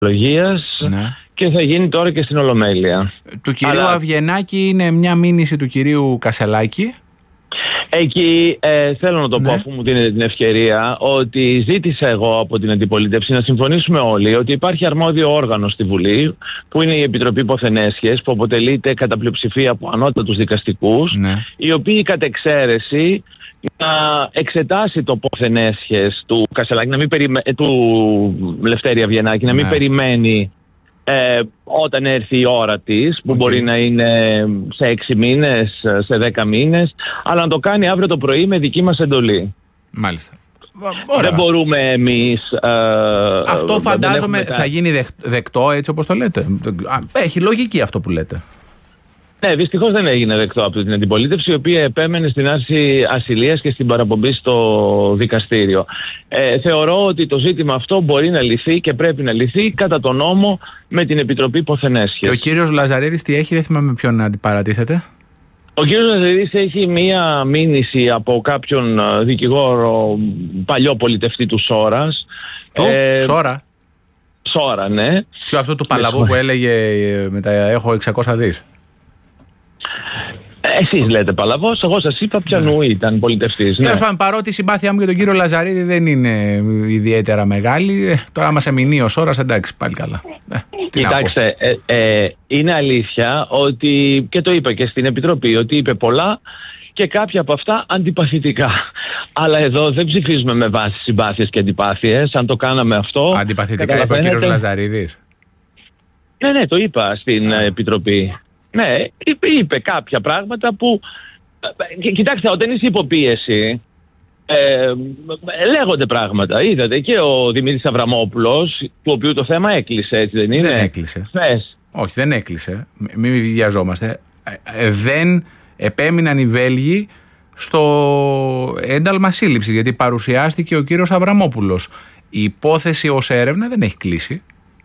ναι. Και θα γίνει τώρα και στην Ολομέλεια. Του κυρίου Αβγενάκη είναι μια μήνυση του κυρίου Κασελάκη. Εκεί θέλω να το πω, αφού μου δίνετε την ευκαιρία, ότι ζήτησα εγώ από την αντιπολίτευση να συμφωνήσουμε όλοι ότι υπάρχει αρμόδιο όργανο στη Βουλή, που είναι η Επιτροπή Υποθενέσχες, που αποτελείται κατά πλειοψηφία από ανώτατους δικαστικούς, οι οποίοι κατ' εξαίρεση να εξετάσει το ποθενέσχες του Κασελάκη, του Λευτέρη Αβγενάκη, να μην περιμένει όταν έρθει η ώρα της, που μπορεί να είναι σε 6 μήνες, σε 10 μήνες, αλλά να το κάνει αύριο το πρωί με δική μας εντολή. Μάλιστα. Δεν μπορούμε εμείς... αυτό φαντάζομαι θα γίνει δεκτό, έτσι όπως το λέτε. Έχει λογική αυτό που λέτε. Ναι, δυστυχώς δεν έγινε δεκτό από την αντιπολίτευση, η οποία επέμενε στην άρση ασυλίας και στην παραπομπή στο δικαστήριο. Θεωρώ ότι το ζήτημα αυτό μπορεί να λυθεί και πρέπει να λυθεί κατά τον νόμο με την Επιτροπή Υποθενέσχες. Και ο κύριος Λαζαρίδης τι έχει, δεν θυμάμαι ποιον να αντιπαρατίθεται. Ο κύριος Λαζαρίδης έχει μία μήνυση από κάποιον δικηγόρο παλιό πολιτευτή του Σόρας. Σόρα. Σόρα, ναι. Ποιο αυτό του Παλαβού που έλεγε έχω 600 δις. Εσείς λέτε Παλαβός, εγώ σας είπα ποιανού ήταν πολιτευτής. Τέλος πάντων, παρότι η συμπάθειά μου για τον κύριο Λαζαρίδη δεν είναι ιδιαίτερα μεγάλη, τώρα άμα σε μηνύει ο Σόρας, εντάξει, πάλι καλά. Κοιτάξτε, είναι αλήθεια ότι, και το είπα και στην Επιτροπή, ότι είπε πολλά και κάποια από αυτά αντιπαθητικά. Αλλά εδώ δεν ψηφίζουμε με βάση συμπάθειες και αντιπάθειες. Αν το κάναμε αυτό... Αντιπαθητικά είπε ο κύριος Λαζαρίδης. Ναι, το είπα στην Επιτροπή. Ναι, είπε κάποια πράγματα που... Κοιτάξτε, όταν είσαι υποπίεση, λέγονται πράγματα. Είδατε και ο Δημήτρης Αβραμόπουλος, του οποίου το θέμα έκλεισε, έτσι δεν είναι? Δεν έκλεισε. Όχι, δεν έκλεισε. Μην βιαζόμαστε. Δεν επέμειναν οι Βέλγοι στο ένταλμα σύλληψης, γιατί παρουσιάστηκε ο κύριος Αβραμόπουλος. Η υπόθεση ως έρευνα δεν έχει κλείσει.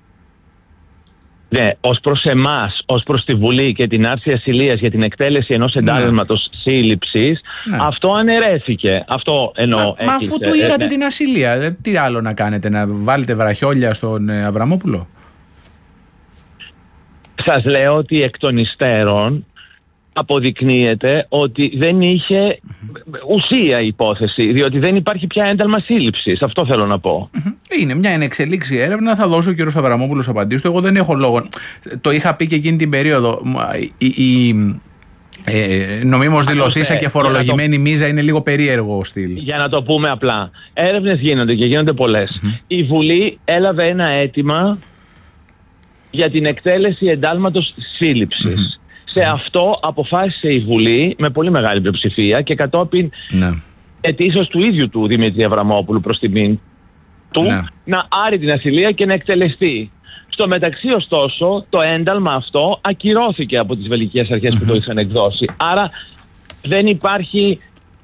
Ναι, ως προς εμάς, ως προς τη Βουλή και την άρση ασυλίας για την εκτέλεση ενός εντάλματος σύλληψης, αυτό αναιρέθηκε. Αυτό εννοώ. Μα αφού του ήρατε την ασυλία, τι άλλο να κάνετε, να βάλετε βραχιόλια στον Αβραμόπουλο? Σας λέω ότι εκ των υστέρων αποδεικνύεται ότι δεν είχε ουσία η υπόθεση, διότι δεν υπάρχει πια ένταλμα σύλληψης. Αυτό θέλω να πω. Είναι μια ενεξελίξη έρευνα, θα δώσω ο κύριος Αβραμόπουλος απαντήσει του. Εγώ δεν έχω λόγο. Το είχα πει και εκείνη την περίοδο. Η νομίμως δηλωθήσα και φορολογημένη μίζα είναι λίγο περίεργο στυλ. Για να το πούμε απλά. Έρευνες γίνονται και γίνονται πολλές. Η Βουλή έλαβε ένα αίτημα για την εκτέλεση εντάλματος σύλληψης. Σε αυτό αποφάσισε η Βουλή με πολύ μεγάλη πλειοψηφία και κατόπιν αιτήσεως του ίδιου του Δημήτρη Αβραμόπουλου προς τιμήν του να άρει την ασυλία και να εκτελεστεί. Στο μεταξύ, ωστόσο, το ένταλμα αυτό ακυρώθηκε από τις βελγικές αρχές που το είχαν εκδώσει. Άρα δεν υπάρχει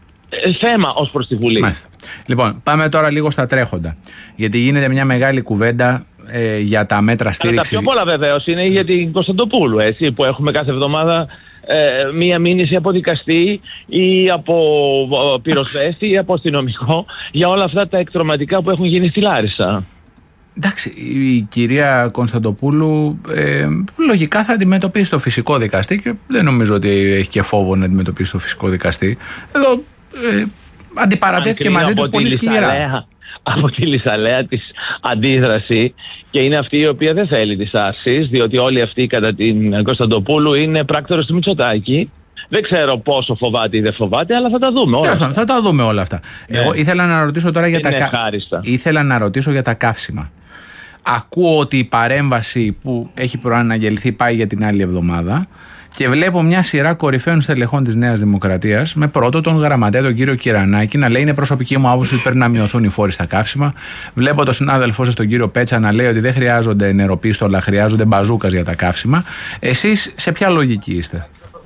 θέμα ως προς τη Βουλή. Μάλιστα. Λοιπόν, πάμε τώρα λίγο στα τρέχοντα. Γιατί γίνεται μια μεγάλη κουβέντα για τα μέτρα στήριξης. Τα πιο πολλά βεβαίως είναι για την Κωνσταντοπούλου, έτσι, που έχουμε κάθε εβδομάδα μία μήνυση από δικαστή ή από πυροσβέστη ή από αστυνομικό για όλα αυτά τα εκτρωματικά που έχουν γίνει στη Λάρισα. Εντάξει, η κυρία Κωνσταντοπούλου λογικά θα αντιμετωπίσει το φυσικό δικαστή και δεν νομίζω ότι έχει και φόβο να αντιμετωπίσει το φυσικό δικαστή. Εδώ αντιπαρατέθηκε μαζί τους πολύ σκληρά. Από τη λησαλέα της αντίδραση, και είναι αυτή η οποία δεν θέλει τις άρσεις, διότι όλοι αυτοί κατά την Κωνσταντοπούλου είναι πράκτορες του Μητσοτάκη. Δεν ξέρω πόσο φοβάται ή δεν φοβάται, αλλά θα τα δούμε όλα αυτά. Θα τα δούμε όλα αυτά. Εγώ ήθελα να ρωτήσω τώρα ήθελα να ρωτήσω για τα καύσιμα. Ακούω ότι η παρέμβαση που έχει προαναγγελθεί πάει για την άλλη εβδομάδα και βλέπω μια σειρά κορυφαίων στελεχών της Νέας Δημοκρατίας, με πρώτο τον γραμματέα, τον κύριο Κυρανάκη, να λέει: είναι προσωπική μου άποψη ότι πρέπει να μειωθούν οι φόροι στα καύσιμα. Βλέπω τον συνάδελφό σας, τον κύριο Πέτσα, να λέει ότι δεν χρειάζονται νεροπίστολα, χρειάζονται μπαζούκας για τα καύσιμα. Εσείς σε ποια λογική είστε?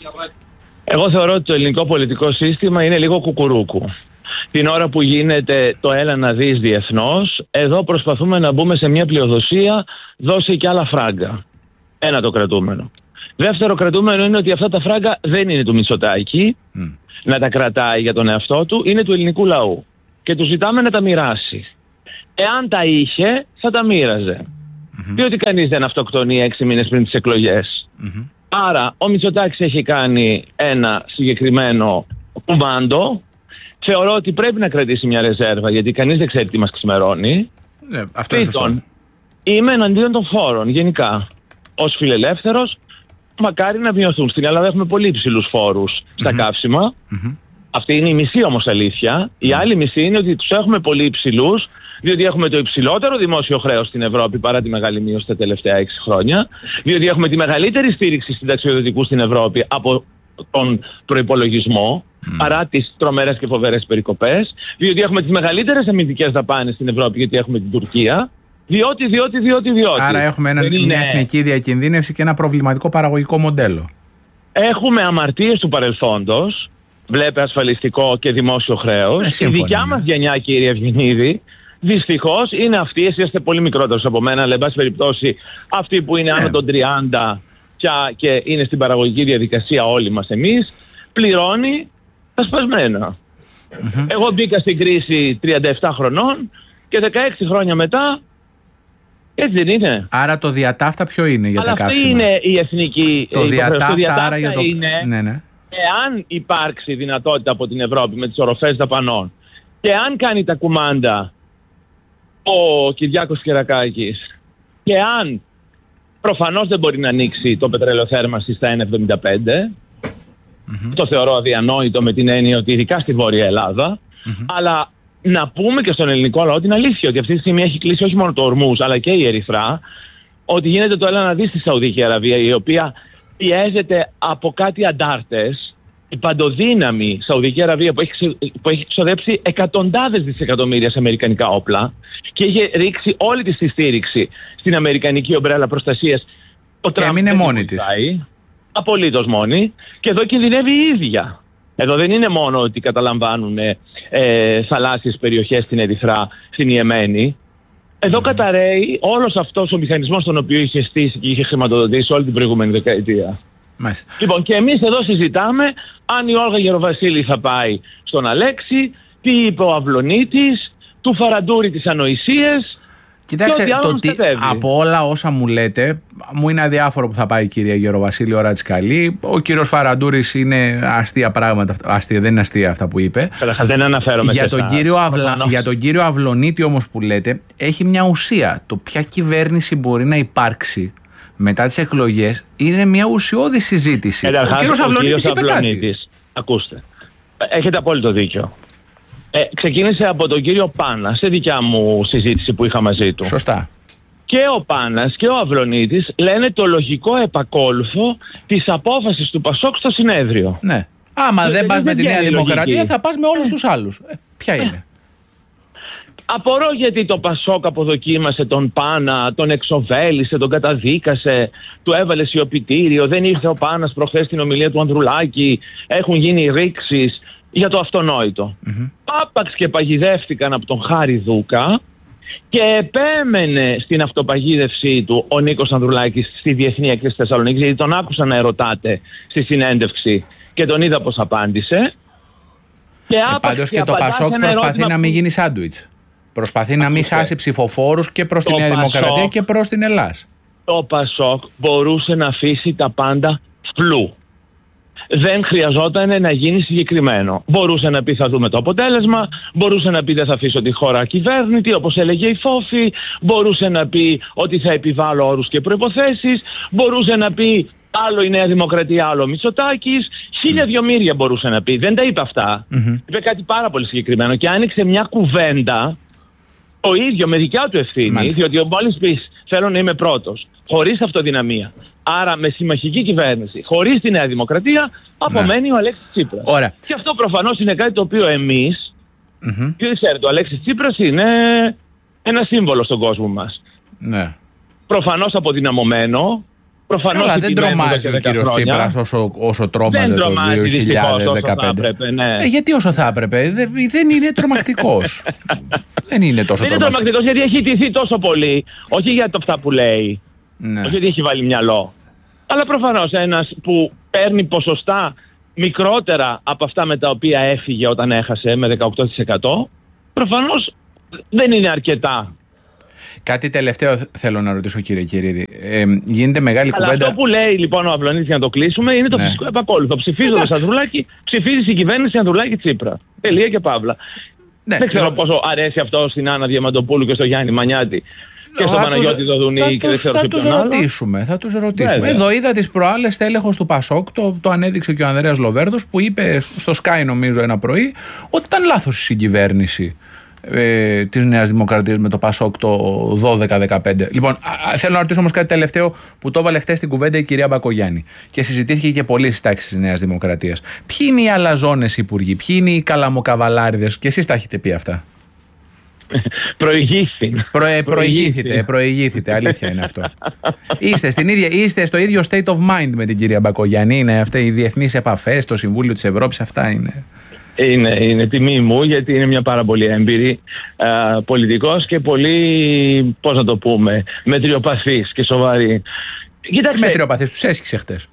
Εγώ θεωρώ ότι το ελληνικό πολιτικό σύστημα είναι λίγο κουκουρούκου. Την ώρα που γίνεται το έλα να δεις διεθνώς, εδώ προσπαθούμε να μπούμε σε μια πλειοδοσία, δώσει και άλλα φράγκα. Ένα το κρατούμενο. Δεύτερο κρατούμενο είναι ότι αυτά τα φράγκα δεν είναι του Μητσοτάκη να τα κρατάει για τον εαυτό του, είναι του ελληνικού λαού. Και του ζητάμε να τα μοιράσει. Εάν τα είχε, θα τα μοίραζε. Διότι κανείς δεν αυτοκτονεί 6 μήνες πριν τις εκλογές. Άρα ο Μητσοτάκης έχει κάνει ένα συγκεκριμένο κουμάντο. Θεωρώ ότι πρέπει να κρατήσει μια ρεζέρβα, γιατί κανείς δεν ξέρει τι μας ξημερώνει. Αυτό είναι σωστό. Είμαι εναντίον των φόρων γενικά. Ως φιλελεύθερος, μακάρι να μειωθούν. Στην Ελλάδα έχουμε πολύ υψηλούς φόρους στα καύσιμα. Αυτή είναι η μισή όμως αλήθεια. Η άλλη μισή είναι ότι τους έχουμε πολύ υψηλούς, διότι έχουμε το υψηλότερο δημόσιο χρέος στην Ευρώπη παρά τη μεγάλη μείωση τα τελευταία 6 χρόνια. Διότι έχουμε τη μεγαλύτερη στήριξη συνταξιοδοτικού στην Ευρώπη από τον προϋπολογισμό, παρά τις τρομερές και φοβερές περικοπές. Διότι έχουμε τις μεγαλύτερες αμυντικές δαπάνες στην Ευρώπη, γιατί έχουμε την Τουρκία. Διότι. Άρα έχουμε μια εθνική διακινδύνευση και ένα προβληματικό παραγωγικό μοντέλο. Έχουμε αμαρτίες του παρελθόντος. Βλέπε ασφαλιστικό και δημόσιο χρέος. Η δικιά μας γενιά, κύριε Ευγενίδη, δυστυχώς είναι αυτή. Εσείς είστε πολύ μικρότερος από μένα, αλλά εν πάση περιπτώσει αυτοί που είναι άνω των 30 και είναι στην παραγωγική διαδικασία, όλοι μας εμείς, πληρώνει τα σπασμένα. Εγώ μπήκα στην κρίση 37 χρονών και 16 χρόνια μετά. Έτσι δεν είναι? Άρα το διατάφτα ποιο είναι για τα καύσιμα? Αυτή είναι η εθνική. Το διατάφτα άρα για το... είναι εάν υπάρξει δυνατότητα από την Ευρώπη με τις οροφές δαπανών και αν κάνει τα κουμάντα ο Κυριάκος Κερακάκης και αν προφανώς δεν μπορεί να ανοίξει το πετρελαιοθέρμανση στα 1,75, το θεωρώ αδιανόητο με την έννοια ότι ειδικά στη Βόρεια Ελλάδα, αλλά να πούμε και στον ελληνικό λαό την αλήθεια, ότι αυτή τη στιγμή έχει κλείσει όχι μόνο το Ορμούζ αλλά και η Ερυθρά, ότι γίνεται το έλα να δει στη Σαουδική Αραβία, η οποία πιέζεται από κάτι αντάρτες, η παντοδύναμη Σαουδική Αραβία που έχει ξοδέψει εκατοντάδες δισεκατομμύρια σε αμερικανικά όπλα και είχε ρίξει όλη της τη στήριξη στην αμερικανική ομπρέλα προστασίας. Και έμεινε μόνη της. Απολύτως μόνη. Και εδώ κινδυνεύει η ίδια. Εδώ δεν είναι μόνο ότι καταλαμβάνουν θαλάσσιες περιοχές στην Ερυθρά, στην Ιεμένη. Εδώ καταραίει όλος αυτός ο μηχανισμός τον οποίο είχε στήσει και είχε χρηματοδοτήσει όλη την προηγούμενη δεκαετία. Μάλιστα. Λοιπόν, και εμείς εδώ συζητάμε αν η Όλγα Γεροβασίλη θα πάει στον Αλέξη, τι είπε ο Αυλωνίτης, του Φαραντούρη τις ανοησίες. Κοιτάξτε, από όλα όσα μου λέτε, μου είναι αδιάφορο που θα πάει η κυρία Γεροβασίλη, ώρα της καλή. Ο κύριος Φαραντούρης είναι αστεία πράγματα. Αστεία, δεν είναι αστεία αυτά που είπε. Δεν αναφέρομαι για τον κύριο Αυλωνίτη όμως που λέτε, έχει μια ουσία. Το ποια κυβέρνηση μπορεί να υπάρξει μετά τις εκλογές είναι μια ουσιώδη συζήτηση. Ο κύριος Αυλωνίτης είπε κάτι. Ακούστε, έχετε απόλυτο δίκιο. Ξεκίνησε από τον κύριο Πάνα σε δικιά μου συζήτηση που είχα μαζί του. Σωστά. Και ο Πάνας και ο Αυλωνίτης λένε το λογικό επακόλουθο της απόφασης του Πασόκ στο συνέδριο. Ναι. Άμα δεν πας με τη Νέα Δημοκρατία θα πας με όλους τους άλλους. Ποια είναι? Απορώ γιατί το Πασόκ αποδοκίμασε τον Πάνα, τον εξοβέλησε, τον καταδίκασε, του έβαλε σιωπητήριο, δεν ήρθε ο Πάνας προχθές στην ομιλία του Ανδρουλάκη, έχουν γίνει ρήξεις για το αυτονόητο. Άπαξ και παγιδεύτηκαν από τον Χάρη Δούκα και επέμενε στην αυτοπαγίδευσή του ο Νίκος Ανδρουλάκης στη Διεθνή Έκθεση Θεσσαλονίκης, γιατί τον άκουσα να ερωτάτε στη συνέντευξη και τον είδα πως απάντησε. Πάντως και το Πασόκ προσπαθεί να μην γίνει σάντουιτς. Προσπαθεί να μην χάσει ψηφοφόρους και προς τη Νέα Δημοκρατία και προς την Ελλάς. Το Πασόκ μπορούσε να αφήσει τα πάντα φλού. Δεν χρειαζόταν να γίνει συγκεκριμένο. Μπορούσε να πει θα δούμε το αποτέλεσμα, μπορούσε να πει δεν θα αφήσω τη χώρα ακυβέρνητη όπως έλεγε η Φόφη, μπορούσε να πει ότι θα επιβάλλω όρους και προϋποθέσεις, μπορούσε να πει άλλο η Νέα Δημοκρατία, άλλο ο Μητσοτάκης, 1000 μύρια μπορούσε να πει. Δεν τα είπε αυτά. Είπε κάτι πάρα πολύ συγκεκριμένο και άνοιξε μια κουβέντα το ίδιο με δικιά του ευθύνη, διότι μόλις πεις θέλω να είμαι πρώτος, χωρίς αυτοδυναμία, άρα με συμμαχική κυβέρνηση, χωρίς τη Νέα Δημοκρατία, απομένει ο Αλέξης Τσίπρας. Ωραία. Και αυτό προφανώς είναι κάτι το οποίο εμείς, και ξέρετε, ο Αλέξης Τσίπρας είναι ένα σύμβολο στον κόσμο μας. Ναι. Προφανώς αποδυναμωμένο. Καλά, δεν τρομάζει ο κύριος Τσίπρας όσο τρόμαζε το 2015. Ναι. Γιατί όσο θα έπρεπε, δεν είναι τρομακτικός. Δεν είναι τόσο τρομακτικός. Δεν είναι τρομακτικός γιατί έχει ιτηθεί τόσο πολύ. Όχι για το αυτά που λέει. Ναι. Όχι γιατί έχει βάλει μυαλό. Αλλά προφανώς ένας που παίρνει ποσοστά μικρότερα από αυτά με τα οποία έφυγε όταν έχασε με 18%, προφανώς δεν είναι αρκετά Κάτι τελευταίο θέλω να ρωτήσω, κύριε Κυρίδη. Γίνεται μεγάλη κουβέντα. Αυτό που λέει λοιπόν ο Αυλωνίτης, για να το κλείσουμε, είναι το φυσικό επακόλουθο. Ψηφίζοντας Ανδρουλάκη, ψηφίζει η κυβέρνηση Ανδρουλάκη Τσίπρα. Τελεία και παύλα. Ναι, δεν ξέρω πόσο αρέσει αυτό στην Άννα Διαμαντοπούλου και στο Γιάννη Μανιάτη και στον Παναγιώτη Δοδουνή και δεν ξέρω σε ποιον άλλο. Θα τους ρωτήσουμε. Εδώ είδα τις προάλλες τέλεχος του Πασόκ, το ανέδειξε και ο Ανδρέας Λοβέρδος, που είπε στο Sky νομίζω ένα πρωί ότι ήταν λάθος η συγκυβέρνηση της Νέας Δημοκρατίας με το Πασόκ το 12-15. Λοιπόν, θέλω να ρωτήσω όμως κάτι τελευταίο που το έβαλε χτες στην κουβέντα η κυρία Μπακογιάννη και συζητήθηκε και πολύ στις τάξεις της Νέας Δημοκρατίας. Ποιοι είναι οι αλαζόνες υπουργοί, ποιοι είναι οι καλαμοκαβαλάριδες, και εσείς τα έχετε πει αυτά? Προηγήθητε, αλήθεια είναι αυτό. Είστε στο ίδιο state of mind με την κυρία Μπακογιάννη, είναι αυτές οι διεθνείς επαφές, το Συμβούλιο της Ευρώπης, αυτά είναι? Είναι τιμή μου, γιατί είναι μια πάρα πολύ έμπειρη πολιτικός και πολύ, πώς να το πούμε, μετριοπαθής και σοβαρή. Τι μετριοπαθής, τους έσχιξε χτες.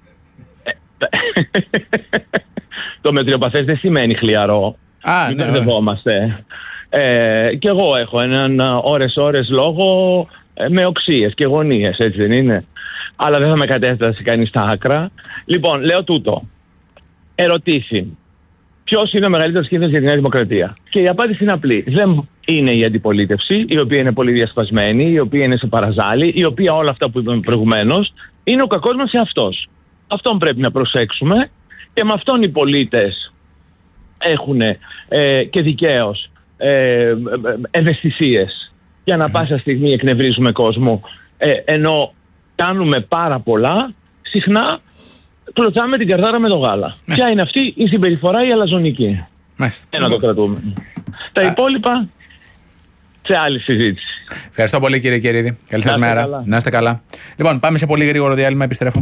Το μετριοπαθές δεν σημαίνει χλιαρό. Μην μπερδευόμαστε. Και εγώ έχω έναν ώρες λόγο με οξείες και γωνίες, έτσι δεν είναι? Αλλά δεν θα με κατέφτασε κανείς στα άκρα. Λοιπόν, λέω τούτο. Ερωτήσει. Ποιος είναι ο μεγαλύτερος κίνδυνος για τη Νέα Δημοκρατία? Και η απάντηση είναι απλή. Δεν είναι η αντιπολίτευση, η οποία είναι πολύ διασπασμένη, η οποία είναι σε παραζάλι, η οποία όλα αυτά που είπαμε προηγουμένως, είναι ο κακός μας εαυτός. Αυτόν πρέπει να προσέξουμε και με αυτόν οι πολίτες έχουν και δικαίως ευαισθησίες για να πάσα στιγμή εκνευρίζουμε κόσμο, ενώ κάνουμε πάρα πολλά, συχνά κλωτσάμε την καρδάρα με το γάλα. Ποια είναι αυτή η συμπεριφορά η αλαζονική? Να το κρατούμε. Τα υπόλοιπα σε άλλη συζήτηση. Ευχαριστώ πολύ, κύριε Κυρίδη. Καλή σας μέρα. Καλά. Να είστε καλά. Λοιπόν, πάμε σε πολύ γρήγορο διάλειμμα, επιστρέφω.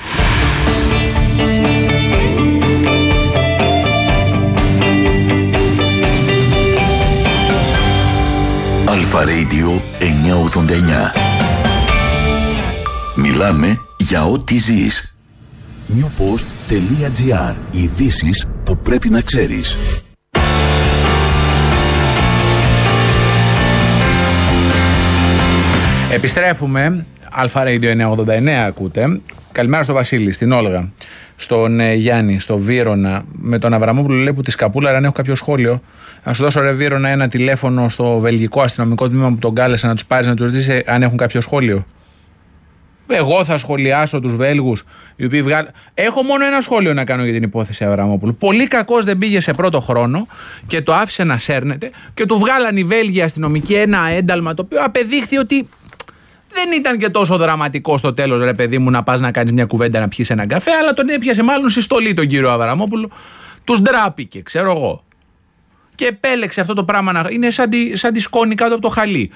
Αλφα Radio 989. Μιλάμε για ό,τι ζεις. newpost.gr. Ειδήσεις που πρέπει να ξέρεις. Επιστρέφουμε. Αλφα Radio 989 ακούτε. Καλημέρα στο Βασίλη, στην Όλγα, στον Γιάννη, στο Βύρωνα, με τον Αβραμόπουλο λέει που τη σκαπούλα, αν έχω κάποιο σχόλιο. Να σου δώσω, ρε Βύρωνα, ένα τηλέφωνο στο βελγικό αστυνομικό τμήμα που τον κάλεσε να τους πάρεις, να τους ρωτήσει αν έχουν κάποιο σχόλιο. Εγώ θα σχολιάσω τους Βέλγους οι οποίοι Έχω μόνο ένα σχόλιο να κάνω για την υπόθεση Αβραμόπουλου. Πολύ κακός δεν πήγε σε πρώτο χρόνο και το άφησε να σέρνεται και του βγάλαν οι Βέλγοι αστυνομικοί ένα ένταλμα το οποίο απεδείχθη ότι δεν ήταν και τόσο δραματικό στο τέλος, ρε παιδί μου, να πας να κάνεις μια κουβέντα, να πιεις έναν καφέ, αλλά τον έπιασε μάλλον συστολή τον κύριο Αβραμόπουλο. Τους ντράπηκε, ξέρω εγώ. Και επέλεξε αυτό το πράγμα να είναι σαν τη σκόνη κάτω από το χαλί.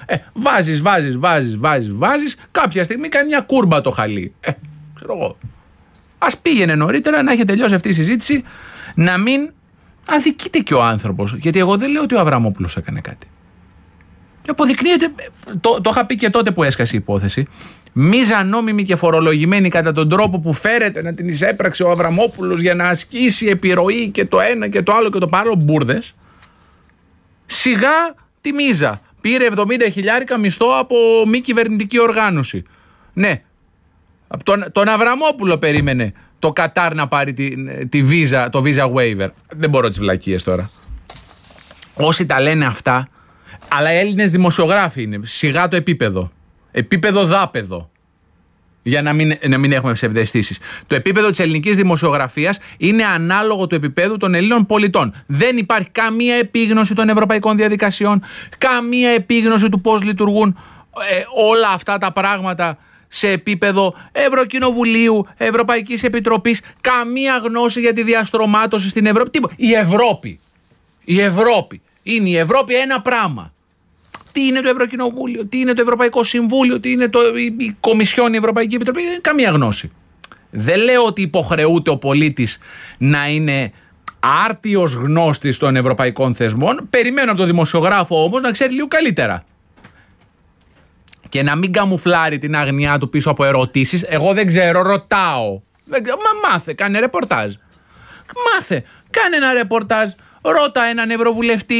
Βάζεις, κάποια στιγμή κάνει μια κούρμπα το χαλί. Ξέρω εγώ. Ας πήγαινε νωρίτερα, να έχει τελειώσει αυτή η συζήτηση, να μην αδικείται και ο άνθρωπος. Γιατί εγώ δεν λέω ότι ο Αβραμόπουλος έκανε κάτι. Και αποδεικνύεται, το είχα πει και τότε που έσκασε η υπόθεση, μίζανόμιμη και φορολογημένη κατά τον τρόπο που φέρεται να την εισέπραξε ο Αβραμόπουλος για να ασκήσει επιρροή και το ένα και το άλλο και το παράλληλο, μπουρδες. Σιγά τη μίζα. Πήρε 70.000 μισθό από μη κυβερνητική οργάνωση. Ναι, τον Αβραμόπουλο περίμενε το Κατάρ να πάρει το visa waiver. Δεν μπορώ τις βλακίες τώρα. Όσοι τα λένε αυτά, αλλά οι Έλληνες δημοσιογράφοι είναι. Σιγά το επίπεδο. Επίπεδο δάπεδο. Για να μην έχουμε ψευδαισθήσεις. Το επίπεδο της ελληνικής δημοσιογραφίας είναι ανάλογο του επίπεδου των Ελλήνων πολιτών. Δεν υπάρχει καμία επίγνωση των ευρωπαϊκών διαδικασιών, καμία επίγνωση του πώς λειτουργούν όλα αυτά τα πράγματα σε επίπεδο Ευρωκοινοβουλίου, Ευρωπαϊκής Επιτροπής, καμία γνώση για τη διαστρωμάτωση στην Ευρώπη. Τίποτα. Η Ευρώπη. Είναι η Ευρώπη ένα πράγμα. Τι είναι το Ευρωκοινοβούλιο, τι είναι το Ευρωπαϊκό Συμβούλιο, τι είναι η Κομισιόν, η Ευρωπαϊκή Επιτροπή, δεν είναι καμία γνώση. Δεν λέω ότι υποχρεούται ο πολίτης να είναι άρτιος γνώστης των ευρωπαϊκών θεσμών. Περιμένω από τον δημοσιογράφο όμως να ξέρει λίγο καλύτερα. Και να μην καμουφλάρει την αγνοιά του πίσω από ερωτήσεις. Εγώ δεν ξέρω, ρωτάω. Μα μάθε, κάνε ρεπορτάζ. Κάνε ένα ρεπορτάζ, ρώτα έναν ευρωβουλευτή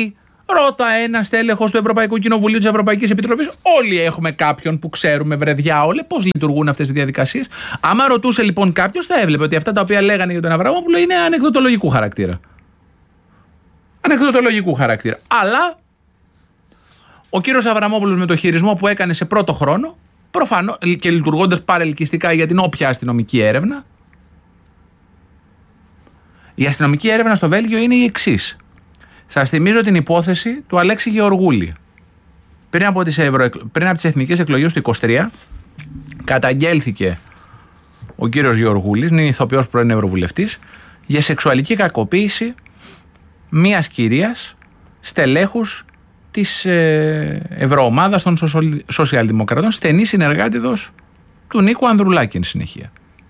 Ρώτα ένα στέλεχος του Ευρωπαϊκού Κοινοβουλίου, της Ευρωπαϊκής Επιτροπής. Όλοι έχουμε κάποιον που ξέρουμε, βρεδιά όλοι, πώς λειτουργούν αυτές οι διαδικασίες. Άμα ρωτούσε λοιπόν κάποιος, θα έβλεπε ότι αυτά τα οποία λέγανε για τον Αβραμόπουλο είναι ανεκδοτολογικού χαρακτήρα. Ανεκδοτολογικού χαρακτήρα. Αλλά ο κύριος Αβραμόπουλος με το χειρισμό που έκανε σε πρώτο χρόνο, προφανώς και λειτουργώντας παρελκυστικά για την όποια αστυνομική έρευνα, η αστυνομική έρευνα στο Βέλγιο είναι η εξής. Σας θυμίζω την υπόθεση του Αλέξη Γεωργούλη. Πριν από τις εθνικές εκλογές του 23, καταγγέλθηκε ο κύριος Γεωργούλης, είναι ηθοποιός πρώην ευρωβουλευτής, για σεξουαλική κακοποίηση μιας κυρίας στελέχους της ευρωομάδας των σοσιαλδημοκρατών, στενή συνεργάτηδος του Νίκου Ανδρουλάκη εν συνεχεία.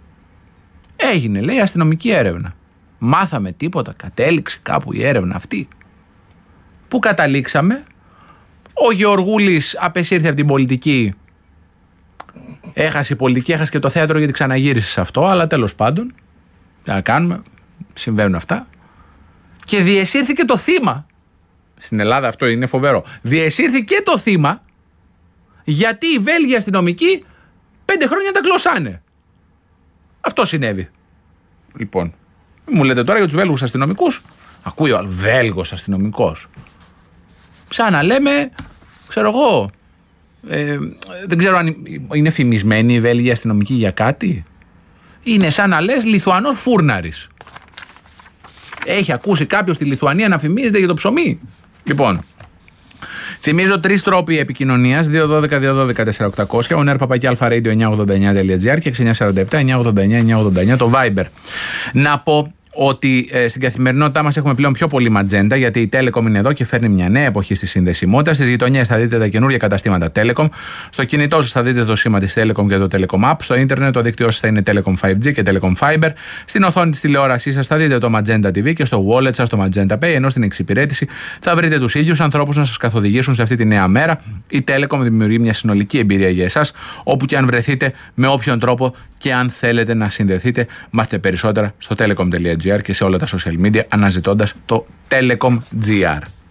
Έγινε, λέει, αστυνομική έρευνα. Μάθαμε τίποτα, κατέληξε κάπου η έρευνα αυτή. Πού καταλήξαμε? Ο Γεωργούλης απεσύρθη από την πολιτική. Έχασε η πολιτική, έχασε και το θέατρο γιατί ξαναγύρισε σε αυτό, αλλά τέλος πάντων, τι να κάνουμε, συμβαίνουν αυτά. Και διεσύρθηκε το θύμα. Στην Ελλάδα αυτό είναι φοβερό. Διεσύρθηκε το θύμα γιατί οι Βέλγοι αστυνομικοί 5 χρόνια τα κλωσάνε. Αυτό συνέβη. Λοιπόν, μου λέτε τώρα για τους Βέλγους αστυνομικούς. Ακούει ο Βέλγος αστυνομικός. Σαν να λέμε, ξέρω εγώ, δεν ξέρω αν είναι φημισμένοι οι Βέλγοι αστυνομικοί για κάτι. Είναι σαν να λες Λιθουανός φούρναρης. Έχει ακούσει κάποιος στη Λιθουανία να φημίζεται για το ψωμί? Λοιπόν, θυμίζω 3 τρόποι επικοινωνίας: 212-212-4800, ο ner@alpharadio989.gr και 647-989-989 το Viber. Να πω ότι στην καθημερινότητά μας έχουμε πλέον πιο πολύ ματζέντα, γιατί η Telecom είναι εδώ και φέρνει μια νέα εποχή στη συνδεσιμότητα. Στις γειτονιές θα δείτε τα καινούργια καταστήματα Telecom. Στο κινητό σας θα δείτε το σήμα της Telecom και το Telecom App. Στο ίντερνετ το δίκτυό σας θα είναι Telecom 5G και Telecom Fiber. Στην οθόνη της τηλεόρασής σας θα δείτε το Magenta TV και στο wallet σας το Magenta Pay. Ενώ στην εξυπηρέτηση θα βρείτε τους ίδιους ανθρώπους να σας καθοδηγήσουν σε αυτή τη νέα μέρα. Η Telecom δημιουργεί μια συνολική εμπειρία για εσάς, όπου και αν βρεθείτε, με όποιον τρόπο και αν θέλετε να συνδεθείτε. Μάθετε περισσότερα στο telecom.gr και σε όλα τα social media αναζητώντας το Telecom GR.